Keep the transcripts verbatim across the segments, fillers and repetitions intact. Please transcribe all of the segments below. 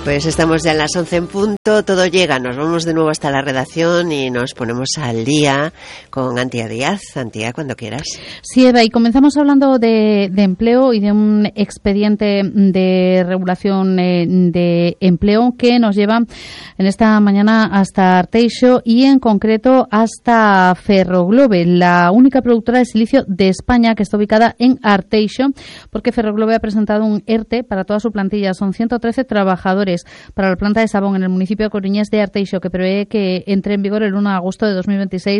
Pues estamos ya en las once en punto, todo llega, nos vamos de nuevo hasta la redacción y nos ponemos al día con Antía Díaz. Antía, cuando quieras. Sí, Eva, y comenzamos hablando de, de empleo y de un expediente de regulación eh, de empleo que nos lleva en esta mañana hasta Arteixo y en concreto hasta Ferroglobe, la única productora de silicio de España que está ubicada en Arteixo, porque Ferroglobe ha presentado un ERTE para toda su plantilla. Son ciento trece trabajadores para la planta de Sabón en el municipio de Coruñés de Arteixo, que prevé que entre en vigor el uno de agosto de dos mil veintiséis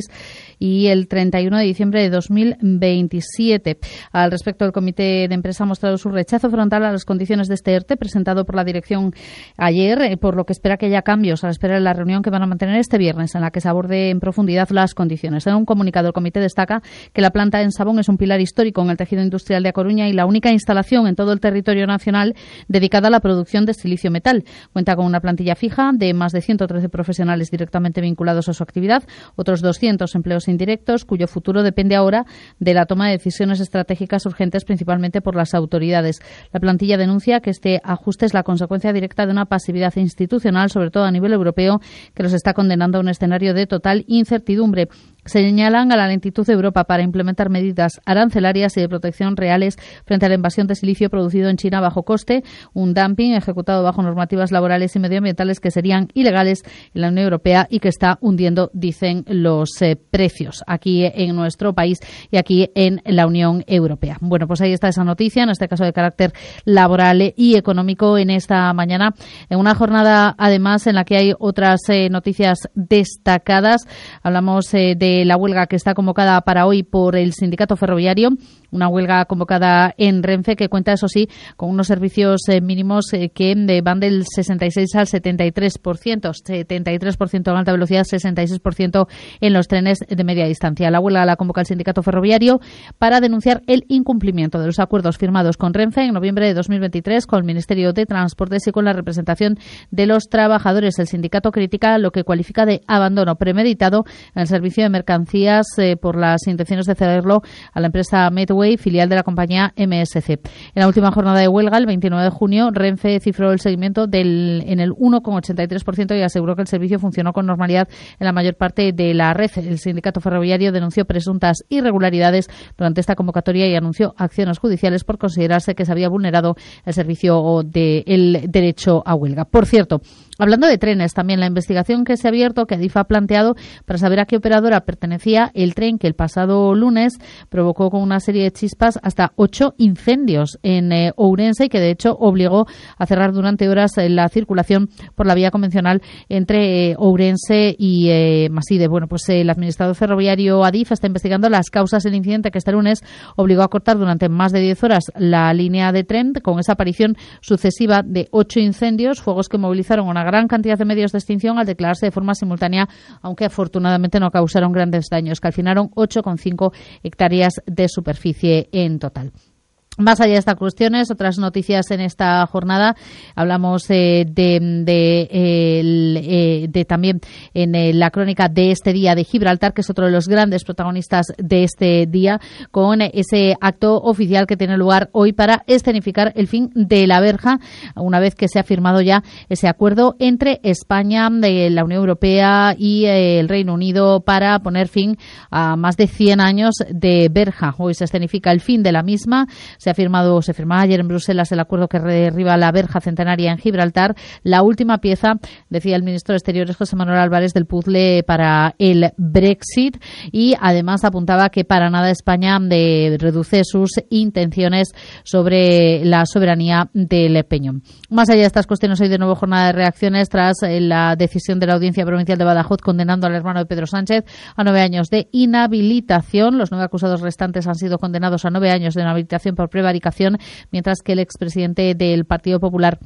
y el treinta y uno de diciembre de dos mil veintisiete. Al respecto, el comité de empresa ha mostrado su rechazo frontal a las condiciones de este ERTE presentado por la dirección ayer, por lo que espera que haya cambios a la espera de la reunión que van a mantener este viernes, en la que se aborde en profundidad las condiciones. En un comunicado, el comité destaca que la planta en Sabón es un pilar histórico en el tejido industrial de A Coruña y la única instalación en todo el territorio nacional dedicada a la producción de silicio metal. Cuenta con una plantilla fija de más de ciento trece profesionales directamente vinculados a su actividad, otros doscientos empleos indirectos, cuyo futuro depende ahora de la toma de decisiones estratégicas urgentes, principalmente por las autoridades. La plantilla denuncia que este ajuste es la consecuencia directa de una pasividad institucional, sobre todo a nivel europeo, que los está condenando a un escenario de total incertidumbre. Señalan a la lentitud de Europa para implementar medidas arancelarias y de protección reales frente a la invasión de silicio producido en China bajo coste, un dumping ejecutado bajo normativas laborales y medioambientales que serían ilegales en la Unión Europea y que está hundiendo, dicen, los eh, precios aquí en nuestro país y aquí en la Unión Europea. Bueno, pues ahí está esa noticia, en este caso de carácter laboral y económico, en esta mañana, en una jornada además en la que hay otras eh, noticias destacadas. Hablamos eh, de la huelga que está convocada para hoy por el sindicato ferroviario, una huelga convocada en Renfe que cuenta, eso sí, con unos servicios eh, mínimos eh, que eh, van del sesenta y seis al setenta y tres por ciento, setenta y tres por ciento en alta velocidad, sesenta y seis por ciento en los trenes de media distancia. La huelga la convoca el sindicato ferroviario para denunciar el incumplimiento de los acuerdos firmados con Renfe en noviembre de dos mil veintitrés con el Ministerio de Transportes y con la representación de los trabajadores. El sindicato critica lo que cualifica de abandono premeditado en el servicio de mercancías eh, por las intenciones de cederlo a la empresa Medway, filial de la compañía M S C. En la última jornada de huelga, el veintinueve de junio, Renfe cifró el seguimiento del, en el uno coma ochenta y tres por ciento y aseguró que el servicio funcionó con normalidad en la mayor parte de la red. El sindicato ferroviario denunció presuntas irregularidades durante esta convocatoria y anunció acciones judiciales por considerarse que se había vulnerado el servicio del derecho a huelga. Por cierto, hablando de trenes, también la investigación que se ha abierto, que Adif ha planteado para saber a qué operadora pertenecía el tren que el pasado lunes provocó con una serie de chispas hasta ocho incendios en eh, Ourense y que de hecho obligó a cerrar durante horas eh, la circulación por la vía convencional entre eh, Ourense y eh, Maside. Bueno, pues eh, el administrador ferroviario Adif está investigando las causas del incidente que este lunes obligó a cortar durante más de diez horas la línea de tren, con esa aparición sucesiva de ocho incendios, fuegos que movilizaron una gran cantidad de medios de extinción al declararse de forma simultánea, aunque afortunadamente no causaron grandes daños. Calcinaron ocho coma cinco hectáreas de superficie en total. Más allá de estas cuestiones, otras noticias en esta jornada, hablamos eh, de, de, eh, el, eh, de también en eh, la crónica de este día de Gibraltar, que es otro de los grandes protagonistas de este día, con ese acto oficial que tiene lugar hoy para escenificar el fin de la verja, una vez que se ha firmado ya ese acuerdo entre España, de la Unión Europea y eh, el Reino Unido para poner fin a más de cien años de verja. Hoy se escenifica el fin de la misma. Se ha firmado, se firmaba ayer en Bruselas el acuerdo que derriba la verja centenaria en Gibraltar, la última pieza, decía el ministro de Exteriores José Manuel Álvarez, del puzzle para el Brexit, y además apuntaba que para nada España de, reduce sus intenciones sobre la soberanía del Peñón. Más allá de estas cuestiones, hoy de nuevo jornada de reacciones tras la decisión de la Audiencia Provincial de Badajoz condenando al hermano de Pedro Sánchez a nueve años de inhabilitación. Los nueve acusados restantes han sido condenados a nueve años de inhabilitación por prevaricación, mientras que el expresidente del Partido Popular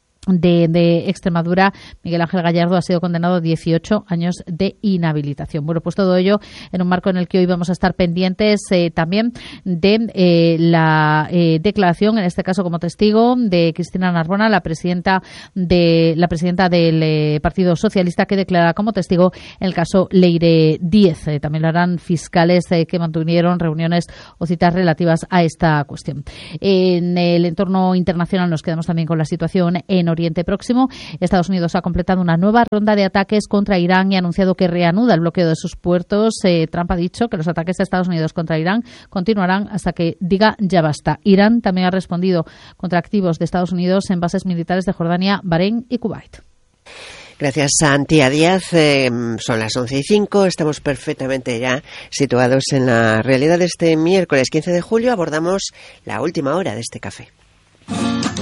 De, de Extremadura, Miguel Ángel Gallardo, ha sido condenado a dieciocho años de inhabilitación. Bueno, pues todo ello en un marco en el que hoy vamos a estar pendientes eh, también de eh, la eh, declaración, en este caso como testigo, de Cristina Narbona, la presidenta de la presidenta del eh, Partido Socialista, que declara como testigo el caso Leire Díez. Eh, también lo harán fiscales eh, que mantuvieron reuniones o citas relativas a esta cuestión. En el entorno internacional nos quedamos también con la situación en en Oriente Próximo. Estados Unidos ha completado una nueva ronda de ataques contra Irán y ha anunciado que reanuda el bloqueo de sus puertos. Eh, Trump ha dicho que los ataques de Estados Unidos contra Irán continuarán hasta que diga ya basta. Irán también ha respondido contra activos de Estados Unidos en bases militares de Jordania, Bahrein y Kuwait. Gracias a Antía Díaz. Eh, son las once y cinco. Estamos perfectamente ya situados en la realidad de este miércoles quince de julio. Abordamos la última hora de este café.